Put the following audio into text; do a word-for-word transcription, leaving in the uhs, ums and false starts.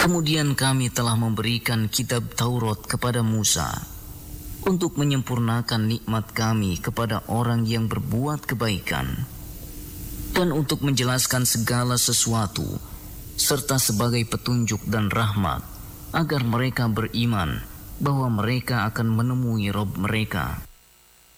Kemudian kami telah memberikan kitab Taurat kepada Musa untuk menyempurnakan nikmat kami kepada orang yang berbuat kebaikan dan untuk menjelaskan segala sesuatu serta sebagai petunjuk dan rahmat agar mereka beriman bahwa mereka akan menemui Rabb mereka.